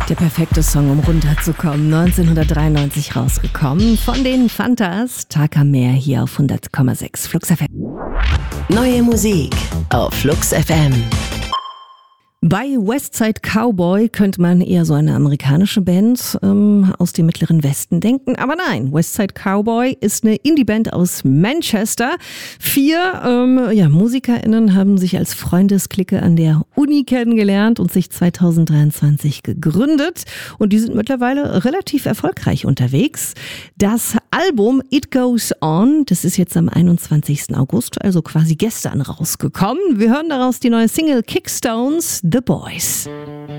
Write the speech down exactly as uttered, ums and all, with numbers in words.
Der perfekte Song, um runterzukommen. neunzehnhundertdreiundneunzig rausgekommen. Von den Fantas. Tag am Meer hier auf hundert Komma sechs Flux F M. Neue Musik auf Flux F M. Bei Westside Cowboy könnte man eher so eine amerikanische Band ähm, aus dem mittleren Westen denken. Aber nein, Westside Cowboy ist eine Indie-Band aus Manchester. Vier ähm, ja, MusikerInnen haben sich als Freundesklicke an der Uni kennengelernt und sich zweitausenddreiundzwanzig gegründet. Und die sind mittlerweile relativ erfolgreich unterwegs. Das Album It Goes On, das ist jetzt am einundzwanzigsten August, also quasi gestern rausgekommen. Wir hören daraus die neue Single Kickstones, The Boys.